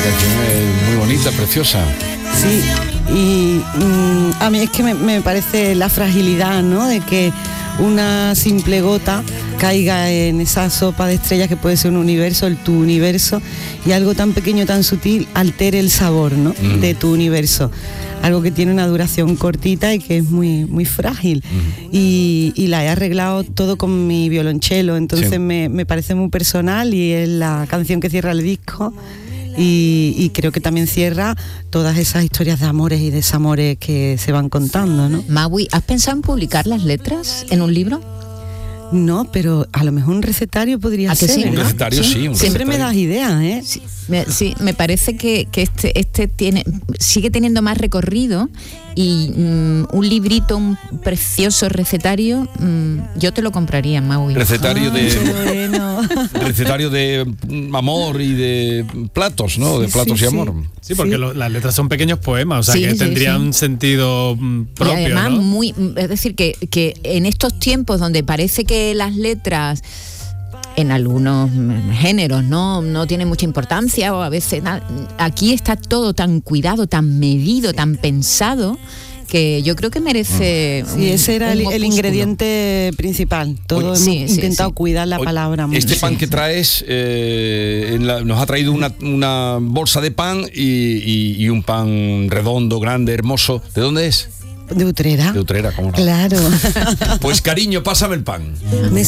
canción es muy bonita, preciosa. Sí, y a mí es que me parece la fragilidad, ¿no? De que una simple gota caiga en esa sopa de estrellas que puede ser un universo, tu universo, y algo tan pequeño, tan sutil, altere el sabor, ¿no? De tu universo. Algo que tiene una duración cortita y que es muy, muy frágil. Y la he arreglado todo con mi violonchelo, entonces sí. me parece muy personal y es la canción que cierra el disco. Y creo que también cierra todas esas historias de amores y desamores que se van contando, ¿no? Maui, ¿has pensado en publicar las letras en un libro? No, pero a lo mejor un recetario podría ser. Sí, un recetario, sí. Un Siempre recetario. me das ideas, ¿eh? Sí, me parece que este sigue teniendo más recorrido y un librito, un precioso recetario, yo te lo compraría, Maui. Recetario bueno. Recetario de amor y de platos, ¿no? De platos y amor. Sí, porque las letras son pequeños poemas, o sea que tendrían un sentido propio, y además, ¿no? es decir, que en estos tiempos donde parece que las letras en algunos géneros no tienen mucha importancia, o a veces aquí está todo tan cuidado, tan medido, tan pensado, que yo creo que merece ese era el ingrediente principal. Todo hemos intentado cuidar la palabra. Este pan que traes nos ha traído una bolsa de pan y un pan redondo, grande, hermoso. ¿De dónde es? De Utrera. De Utrera, ¿cómo no? Claro. Pues cariño, pásame el pan.